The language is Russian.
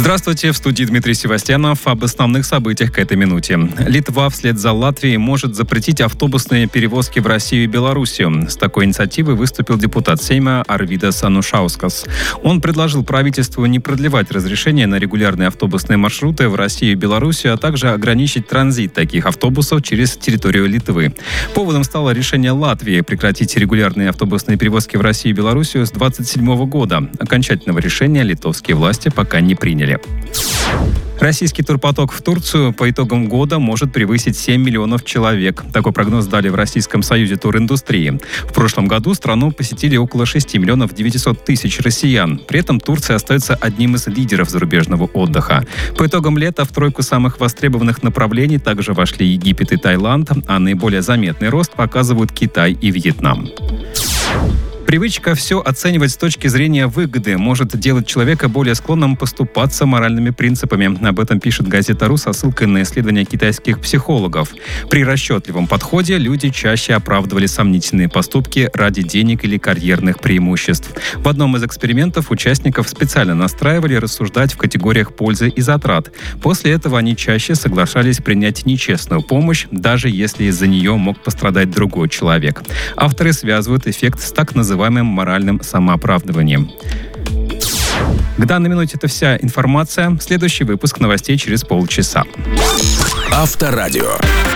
Здравствуйте, в студии Дмитрий Севастьянов. Об основных событиях к этой минуте. Литва вслед за Латвией может запретить автобусные перевозки в Россию и Белоруссию. С такой инициативой выступил депутат Сейма Арвидас Анушаускас. Он предложил правительству не продлевать разрешение на регулярные автобусные маршруты в Россию и Белоруссию, а также ограничить транзит таких автобусов через территорию Литвы. Поводом стало решение Латвии прекратить регулярные автобусные перевозки в Россию и Белоруссию с 2027 года. Окончательного решения литовские власти пока не приняли. Российский турпоток в Турцию по итогам года может превысить 7 миллионов человек. Такой прогноз дали в Российском союзе туриндустрии. В прошлом году страну посетили около 6 миллионов 900 тысяч россиян. При этом Турция остается одним из лидеров зарубежного отдыха. По итогам лета в тройку самых востребованных направлений также вошли Египет и Таиланд, а наиболее заметный рост показывают Китай и Вьетнам. Привычка все оценивать с точки зрения выгоды может делать человека более склонным поступаться моральными принципами. Об этом пишет газета «Ру» со ссылкой на исследования китайских психологов. При расчетливом подходе люди чаще оправдывали сомнительные поступки ради денег или карьерных преимуществ. В одном из экспериментов участников специально настраивали рассуждать в категориях пользы и затрат. После этого они чаще соглашались принять нечестную помощь, даже если из-за нее мог пострадать другой человек. Авторы связывают эффект с так называемым моральным самооправдыванием. К данной минуте это вся информация. Следующий выпуск новостей через полчаса. Авторадио.